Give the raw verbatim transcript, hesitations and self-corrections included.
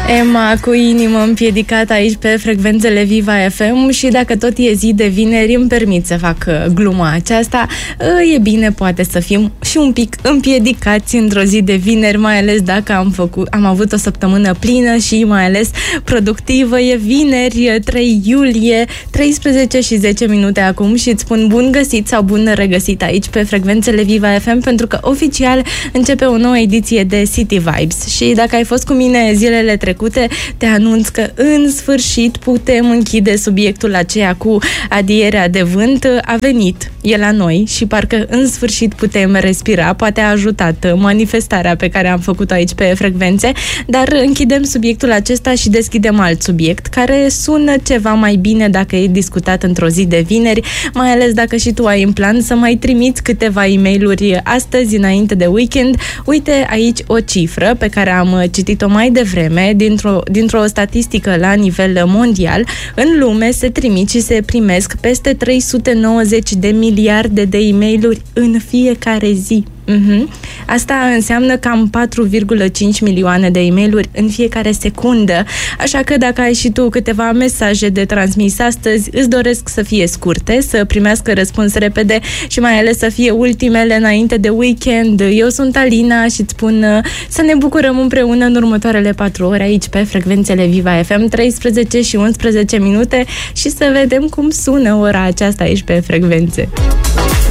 Emma cu inimă împiedicată aici pe frecvențele Viva F M și dacă tot e zi de vineri, îmi permit să fac gluma aceasta. E bine, poate să fim și un pic împiedicați într-o zi de vineri, mai ales dacă am, făcut, am avut o săptămână plină și mai ales productivă. E vineri, trei iulie, treisprezece și zece minute acum și îți spun bun găsit sau bun regăsit aici pe frecvențele Viva F M, pentru că oficial începe o nouă ediție de City Vibes. Și dacă ai fost cu mine zilele trecute, te anunț că în sfârșit putem închide subiectul aceea cu adierea de vânt. A venit, e la noi și parcă în sfârșit putem respira. Poate a ajutat manifestarea pe care am făcut-o aici pe frecvențe, dar închidem subiectul acesta și deschidem alt subiect care sună ceva mai bine dacă e discutat într-o zi de vineri, mai ales dacă și tu ai în plan să mai trimiți câteva e-mail-uri astăzi înainte de weekend. Uite aici o cifră pe care am citit-o mai devreme dintr-o, dintr-o statistică la nivel mondial. În lume se trimit și se primesc peste trei sute nouăzeci de miliarde de e-mail-uri în fiecare zi. Uh-huh. Asta înseamnă cam patru virgulă cinci milioane de e-mail-uri în fiecare secundă, așa că dacă ai și tu câteva mesaje de transmis astăzi, îți doresc să fie scurte, să primească răspuns repede și mai ales să fie ultimele înainte de weekend. Eu sunt Alina și îți spun să ne bucurăm împreună în următoarele patru ore aici pe frecvențele Viva F M, treisprezece și unsprezece minute, și să vedem cum sună ora aceasta aici pe frecvențe.